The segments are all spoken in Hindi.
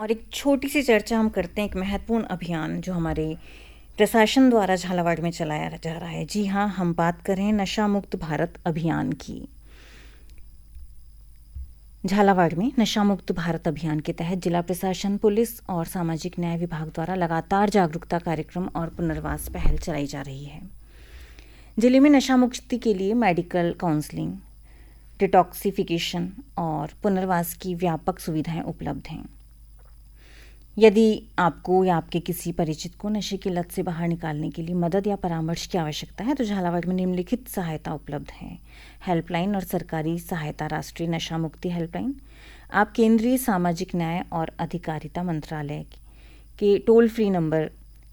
और एक छोटी सी चर्चा हम करते हैं एक महत्वपूर्ण अभियान जो हमारे प्रशासन द्वारा झालावाड़ में चलाया जा रहा है। जी हाँ, हम बात करें नशा मुक्त भारत अभियान की। झालावाड़ में नशा मुक्त भारत अभियान के तहत जिला प्रशासन, पुलिस और सामाजिक न्याय विभाग द्वारा लगातार जागरूकता कार्यक्रम और पुनर्वास पहल चलाई जा रही है। जिले में नशा मुक्ति के लिए मेडिकल काउंसलिंग, डिटॉक्सिफिकेशन और पुनर्वास की व्यापक सुविधाएं उपलब्ध हैं। यदि आपको या आपके किसी परिचित को नशे की लत से बाहर निकालने के लिए मदद या परामर्श की आवश्यकता है तो झालावाड़ में निम्नलिखित सहायता उपलब्ध है। हेल्पलाइन और सरकारी सहायता। राष्ट्रीय नशा मुक्ति हेल्पलाइन। आप केंद्रीय सामाजिक न्याय और अधिकारिता मंत्रालय के टोल फ्री नंबर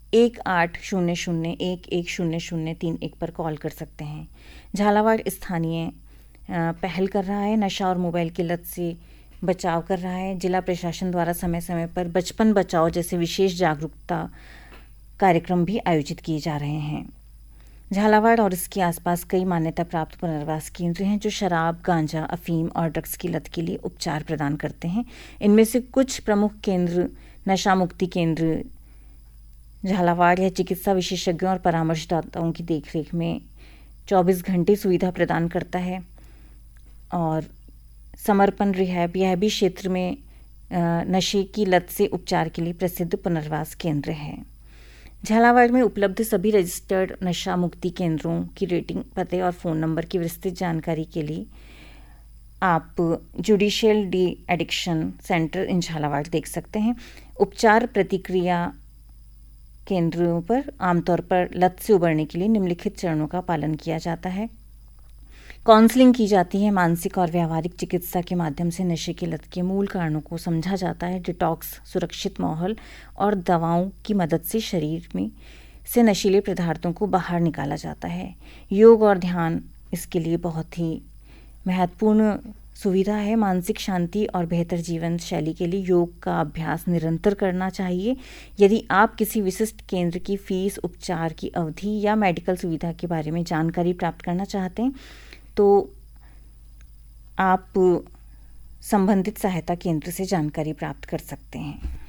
1800110031 पर कॉल कर सकते हैं। झालावाड़ स्थानीय पहल कर रहा है, नशा और मोबाइल की लत से बचाव कर रहा है। जिला प्रशासन द्वारा समय समय पर बचपन बचाओ जैसे विशेष जागरूकता कार्यक्रम भी आयोजित किए जा रहे हैं। झालावाड़ और इसके आसपास कई मान्यता प्राप्त पुनर्वास केंद्र हैं जो शराब, गांजा, अफीम और ड्रग्स की लत के लिए उपचार प्रदान करते हैं। इनमें से कुछ प्रमुख केंद्र नशा मुक्ति केंद्र झालावाड़ है चिकित्सा विशेषज्ञों और परामर्शदाताओं की देखरेख में 24 घंटे सुविधा प्रदान करता है। और समर्पण रिहैब, यह भी क्षेत्र में नशे की लत से उपचार के लिए प्रसिद्ध पुनर्वास केंद्र है। झालावाड़ में उपलब्ध सभी रजिस्टर्ड नशा मुक्ति केंद्रों की रेटिंग, पते और फ़ोन नंबर की विस्तृत जानकारी के लिए आप जुडिशियल डी एडिक्शन सेंटर इन झालावाड़ देख सकते हैं। उपचार प्रतिक्रिया केंद्रों पर आमतौर पर लत से उबरने के लिए निम्नलिखित चरणों का पालन किया जाता है। काउंसलिंग की जाती है। मानसिक और व्यावहारिक चिकित्सा के माध्यम से नशे की लत के मूल कारणों को समझा जाता है। डिटॉक्स, सुरक्षित माहौल और दवाओं की मदद से शरीर में से नशीले पदार्थों को बाहर निकाला जाता है। योग और ध्यान इसके लिए बहुत ही महत्वपूर्ण सुविधा है। मानसिक शांति और बेहतर जीवन शैली के लिए योग का अभ्यास निरंतर करना चाहिए। यदि आप किसी विशिष्ट केंद्र की फीस, उपचार की अवधि या मेडिकल सुविधा के बारे में जानकारी प्राप्त करना चाहते हैं तो आप संबंधित सहायता केंद्र से जानकारी प्राप्त कर सकते हैं।